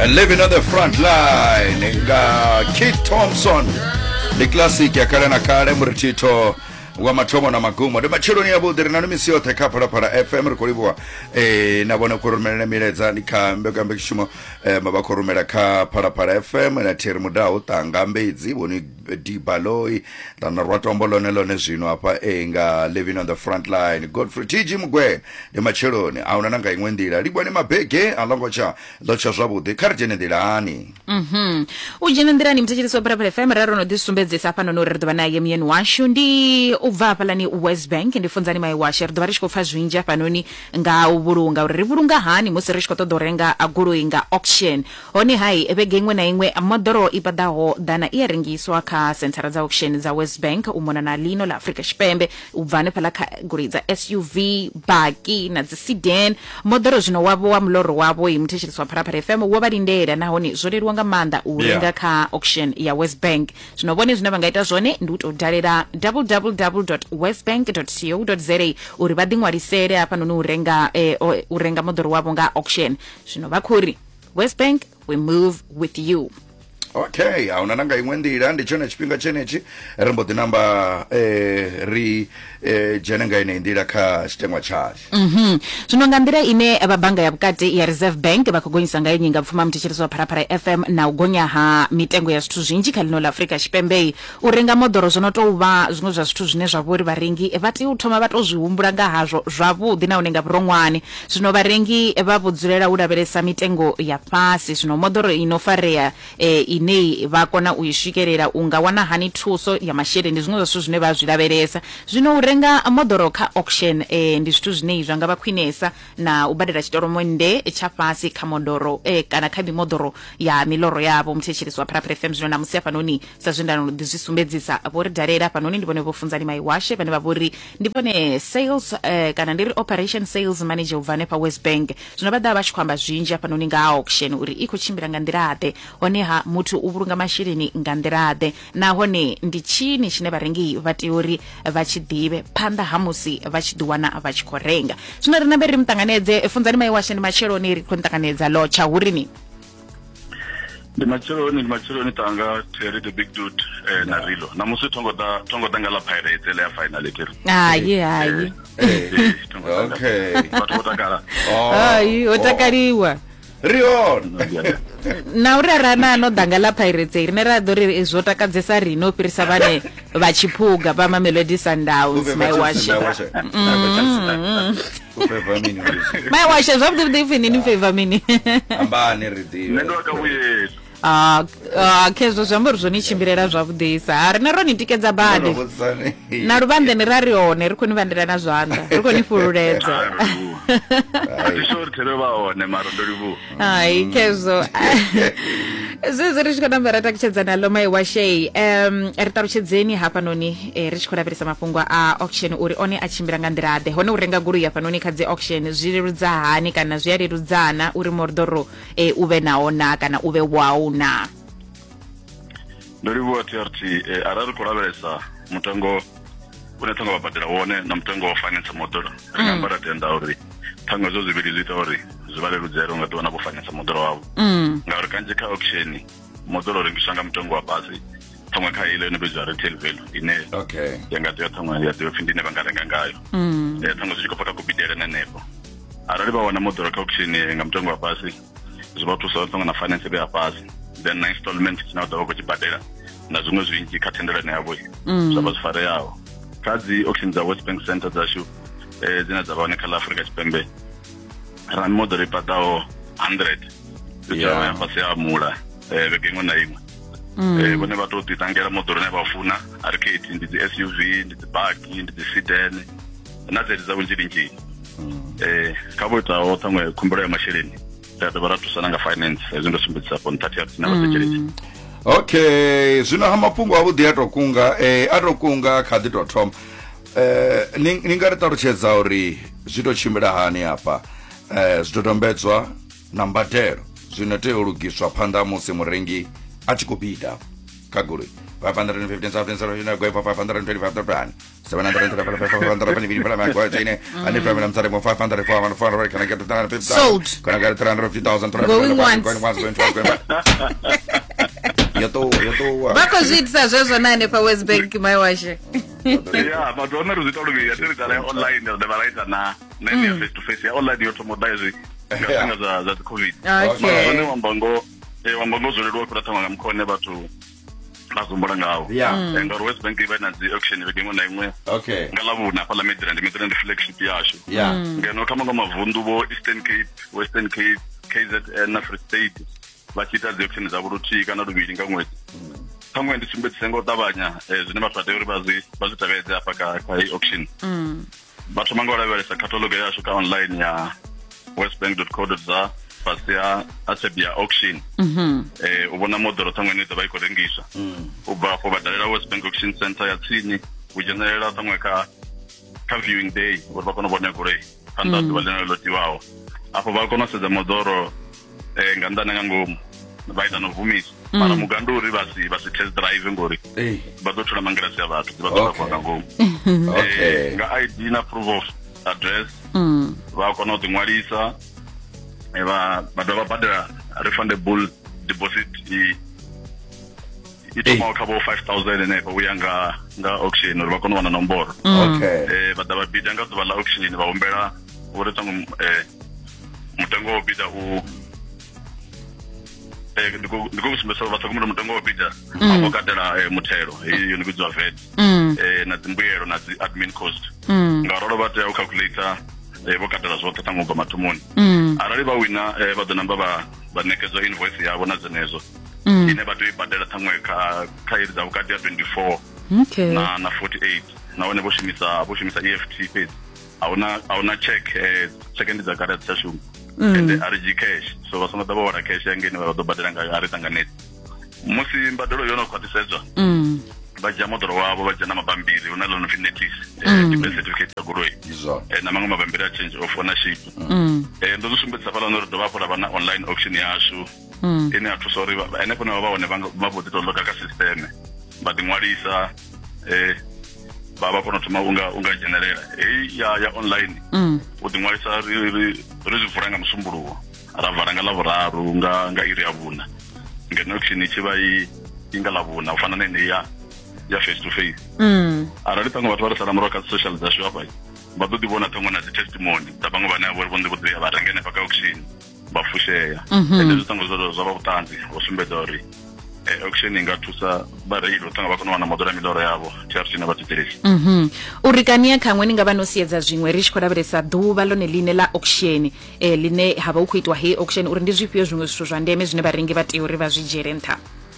Living on the front line nga Kid Thompson ni classic ya kale na kale murchito wa matomo na magumo de machiro ni abudiri na misio te kapara para FM rikolibwa na bona kurumela mileza nikambe kishimo mabakorumela ka para FM na termuda utangambe iziboni dibaloi na rwatombolo nelone zino apa nga Living on the front line Godfrey TG Mugwe de machiro ni auna nga ingwendira libwa ni mabege alongocha locha zwabude karjene dilani ujenendira ni mtachiriso para FM raro no disumbeze sapa no rerdwa na yemien washundi uva palani West Bank ndifunzani mai washer dwarishko fazwinja panoni nga ubulunga uribulunga hani musirishko to dorenga aguru inga auction oni hai ebegengwe na ingwe amodoro ibadaho dana ieringiswa ka center za auction za West Bank umona na lino la Afrika Shipembe uvane pala kategori za SUV bagi na sedan modoro zino wabo wa mloro wabo imtishiriswa para FM wabalindera nahoni zolerwanga manda urenga ka auction ya West Bank zinobone zinabangaita zone nduto dalera www.westbank.co.za uri badingwarisere apa nonu urenga modoro wabo nga auction zinobakuri West Bank, we move with you. Okay, aunananga ingwendira ndichona chipinga chenechi rembo the number jenenga ine indira ka chitengwa charge. Tunongandira ine ababanga ya bukati ya Reserve Bank bakugonyisa ngaye nyinga mfuma mtichirizo para FM na ugonya ha mitengo ya situ zinji kalino la Afrika Shipembe urenga modoro zonoto uva zungoza situ zine zvaburi baringi ebati utoma bato zvihumbura nga hazvo zvabu dina unenga brongwani zino baringi ebabudzurera uraberesa mitengo ya pasi zino modoro inofareya nei vakona uyishikerera ungawana hani tuso ya mashere ndizvinhu zvine vazviraveresa zvino urenga modoro ka auction ndizvitu zvine zvanga vakwinesa na ubadira chitoro monde chapasi kamodoro kana kabi modoro ya miloro yavo mtechereswa para FM zvino namusia panoni sazvindano ndizvisumbedzisa vori dharera panoni ndipone vofunzani mai washe pane vavori ndipone sales kana ndiri operation sales manager uvane pa West Bank zvinobada vachikwamba zvinji panoni nga auction uri ikuchimbira ngandirade oneha mutu uburunga mashirini ngandirade nahone ndichini chine varengi vatiori vachidive panda hamusi vachiduwana vachikorenga zvino rina beri mtanganedze funzani mai washe ndimachironi ri kuntanganedza lo chaurini ndimachironi tanga Terry the big dude na rilo namusi tongo danga la Pirates ele ya final ekeri Okay otakala otakariwa Rion na urarana no dangala Pirates rinera dori ezotakadzesa rino pirisa vane vachipuga pa Mamelodi Sundowns mai washe mai washe zvabudi ndifini ni favor mini ambani ridiyo nendo akabuye kezvo zvambori zvonichimbirera zvabudisa harina roni tikedza bade na ruvande nerarione rikunivandirana zvanda rikunifururedza ai kezvo zvezvo richikoda ratakuchedza nalo mai washei ritaruchedzeni hapa noni richikodaperesa mafungwa a auction uri one achimbira ngandirade hone urenga guru ya panoni kadze auction zvirerudza hani kana zviyarerudzana uri mordoro uve naona kana uve wauna ndorivo TRT arari kuraveresa mutengo unetengo vabhadhira wone na mutengo wa finance modoro ringambara tenda uri tango zo ziviri zita uri zivarerudzero ungatiwana kufinance modoro wavo ngauri kanje ka auction modoro ringisanga mutengo wa basi tamwe ka ile inobedzwa retail value ine yangati yatamwe yadofindine vangarenga ngayo tango zichikopaka kubidere nenepo arari vawana modoro ka auction ngamutengo wa basi zivatusa tonga na finance be ya basi then na installment chinauda kuchibhadhera na zvimwe zvinji katenderana yavo zvabazifare yavo kadzi auction za West Bank Center dzashu dzina dzavaoneka la Afrika Shipembe rani modoro ipatawo 100 dzichava yapasi yamula vegengwe na imwe vone vatotitangera modoro nevafuna arcade ndidzi SUV ndidzi bagi ndidzi sedan nadzedi dzavo njirinjini kavoitawo tamwe khumbiro ya masheleni varatusana nga finance zvindosumbedzisa po ntati yatina vasecherechi okay zvino hamapungu avudi atokunga khadi.com ningaritaruchedza uri zvitochimbira hani apa zvitotombedzwa na mbadhero zvinoteulugiswa panda musi murengi achikubida kaguri 515,000 525,000 Sold. Going once. Bakozvitsa zvazvo nane paWest Bank maiwashe. Yeah, but one ruzita uluvi yatiri online ndavaraita na nene face to face ya online yotomodaizi ngasenga za COVID. Okay. One wambango zolelwa kuratanga mkhone bathu bazombora ngawo. Ngaro West Bank iba na auction begingo na imwe. Okay. Ngalavuna parliament and flagship yasho. Ngeno kama mavundu bo Eastern Cape, Western Cape, KZN na Free State. Vachita auction za buruti kana lubiri ngamwezi. Kamwe ndisimbetse ngo tabanya zvine matwateuri bazitavedza paka auction. Bathu mangora veresa catalog yasho ka online ya westbank.co.za pasia asebia auction. Ubona modoro tamwe ni tabai kodengisa. Uba ko badalera West Bank Auction Center ya tsini ujenerera tamwe ka viewing day urba kono bona gore anda balena loti wao. Apo bakona seza modoro ngandana ngomu baita novumisa mara muganduri basi test drive ngori bazothula mangrasi ya bathu bazokwa ngomu. Nga ID na proof of address bakona udingwalisa badaba badela refundable deposit itoma kabo 5,000 ne uyanga nga auction uri bakona wana nomboro. Badaba bida nga zobala auction baombela ureta mutengo bida ndikukusimbisa vatsakumira mutengo wobida avokadela muthelo iyo ndikudziwa VAT na dzimbuyelo na admin cost ngarolo vate ucalculator vokadela zvote tangobva matumuni arali vawina vadonamba vanekedzwa invoice yavo na dzenezo ine vatoibhadela tamwe kairi dzavo kati ya 24 na 48 naone voshumisa EFT page auna check ndi dzakare dzichashuma ende RG cash so vasona tabora cash yangeni vadobhadela ngayo ari tanganeti musi mbadolo yona kwatisedzwa vaja modoro wavo vaja na mabambiri una loan of notice birth certificate ya goloi na mango mabambiri ya change of ownership ndozusumbetsa pala nori dovapo lavana online auction yashu ine atusori ene pone vavaone mavotito loka ka system vadingwalisa baba kono tuma unga generera ya online udingwalisa rizivuranga musumbuluwo aravaranga lavuraru nga iri yavuna ngeno auction ichiva inga lavuna ufana nene ya face to face arali tango vatu varasara muroka social zasho apa vadodi vona tango na testimony tabango vane avo vonde kuti varangene paka auction vafusheya ende tango zvava kutanzi vosumbedza uri auction ingatusa barilo tanga vakono wana modora miloro yavo TRC na vatitirisi urikania kamwe ninga vanosiedza zvimwe richikodaveresa dhuva lone line la auction line hava ukuitwa he auction uri ndi zvipio zvimwe zvithu zva ndeme zvine varengi vatei uri vazvijere nta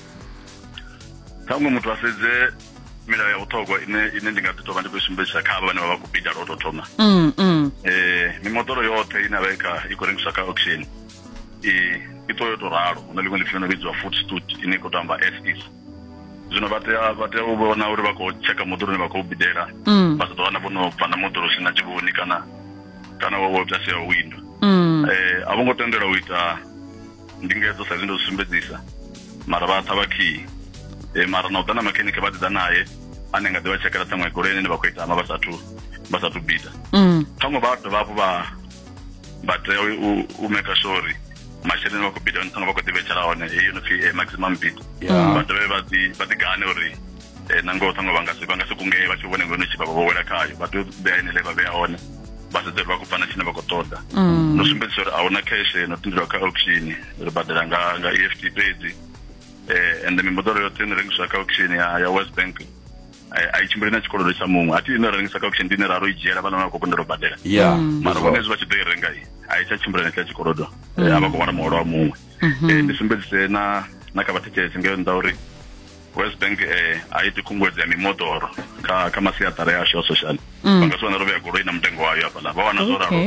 kamwe mutu asedze milayo ya utogwa ine ndingatitova ndikuisumbedza kava vane vava kubida rototoma mimodoro yote inaveka ikorengiswa ka auction itoyoto raro unaliko ndifuna vidzwa footstool ine kutamba SEs zvino vate uvona uri vakocheka modoro nevakaubidera vasatovana vono pfana modoro sina chivoni kana wawopyasiya windo avongotendera uita ndingedzo saizi ndosumbedzisa mara vata vakii mara nautana makenike vadzidza naye anenge dzivachekera tamwe goreni nevakuitama vasatu bida tamwe vatu vapo vate umeka sure masheleni vakubida vanotanga vakutivecheraone inofi maximum bid vatove vatigane uri nango tanga vangasikungei vachivonengo nochipa vavowera kayo vatobeainele vaveaone vasedzeru vakupfana chine vakutoda nosumbedzisa uri auna cash inotindirwa ka auction uri badela nga EFT page and mimodoro yote inorengiswa ka auction ya West Bank aichimbiri na chikolodo cha mumwe ati inorengisa ka auction ndine raro ijera vana vakokondero badela mara vonezvi vachitoirenga iyi aichachimbira necha chikolodo avakovana muhoro wa mumwe ndisumbedzise nakavatekezi ngeyonda uri West Bank aiti kungwedza mimodoro kamasiyatara yasho social vangasivana rove yagoroi na mutengo wayo apa lava wana zoraro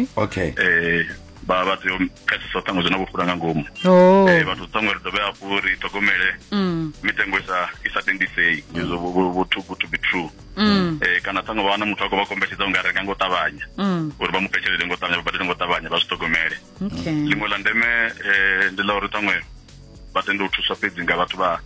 vati kasisa tango zvinavofuranga ngomu vatu tango ridove apo ritogomere mitengo isatendisei izovotuku to be true kana tango vana mutu wako vakombechedza unga renga ngotavanya uri vamupechelele ngotavanya vabadile ngotavanya vazvitogomere limwe la ndeme ndila uri tango vatende utuswa pedzi nga vatu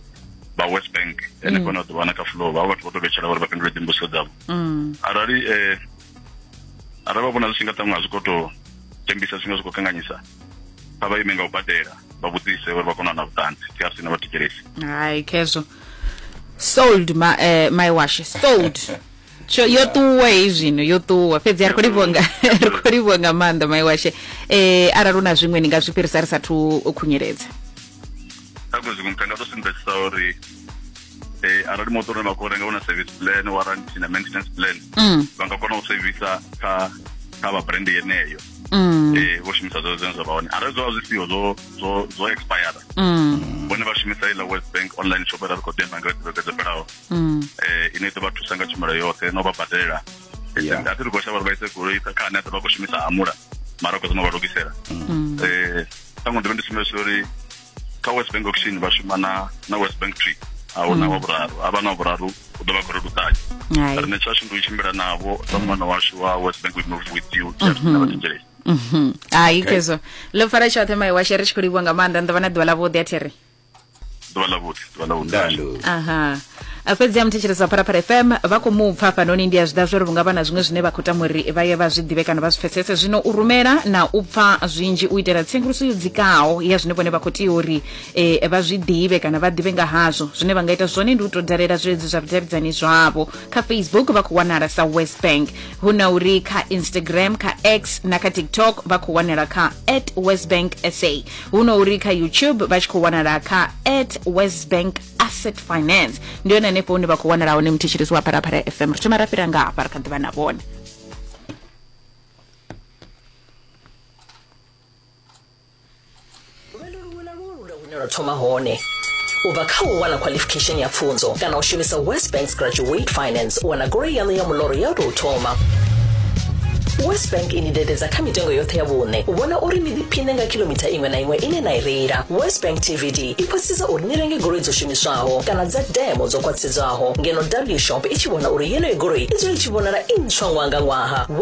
ba West Bank ene kona to bana ka flow ba batho botobetshela gore ba pendule dimbuso dzabo arali araba bona singa tamwa zikoto tembisa singa ziko kanganyisa baba imenga ubadela babutise gore bakona na butanzi kasi na batikeresi hayi kezo sold my wash sold cho yotuwe izvino yotuwa fedzi ari kurivonga manda my wash araruna zvimwe ninga zvipirisa risatu kunyeredza akuzi kumkanga to sinvesta ori arali motor na korenga una service plan warranty na maintenance plan bangakona usevisa ka ba brand yeneyo voshimisa zozenza baone arazo azisiyo zo expire bona bashimisa ila West Bank online shop ara ko demba ngati belawo ineto bathu sanga chimara yote no babadela ndati rikosha vari vaise kuita kana ati vakushimisa amura mara kozoma varokisera tango ndivendisime sori ka West Bank auction vashimana na West Bank tree auna wavuraru ava na vuraru udova kuri rutaji rine chacho ndoichimbira navo samwana washu wa West Bank we move with you navatinjerei ikezo lofara chote mai washe richikuliwanga manda ndavana dwala vodi atere dwala vodi aha apedzi amtechereza parapara FM vakumupfa panoni ndi azvida zvori vungava na zvimwe zvine vakutamuri vaye vazvidive kana vazvipfesese zvino urumera na upfa zvinji uitira tsenguruso yodzikawo ya zvine vone vakuti uri vazvidive kana vadive nga hazvo zvine vangaita zvone ndi utodarera zvedzi zvavitavizani zvavo ka Facebook vakuwanara sa West Bank huna uri ka Instagram ka X na ka TikTok vakuwanara ka @westbanksa huna uri ka YouTube vachikuwanara ka @westbank_asset finance ndiona nepo ndi vakuwanira one mtichirizo wa parapara FM richimarapira ngapa rakadhiva navone Thoma hone ubakhawo wana qualification ya pfunzo kana ushumisa West Bank's graduate finance wana gore yale ya muloro ya uthoma West Bank inidedeza kamitengo yote ya vune ubona uri midipine nga kilomita imwe na imwe ine nairira West Bank TVD ipasiza urinirenge gore zoshimiswaho kana za demo zokwatsizaho ngeno W shop ichibona uri yeno igore izo ichibona ra inchwa ngwaha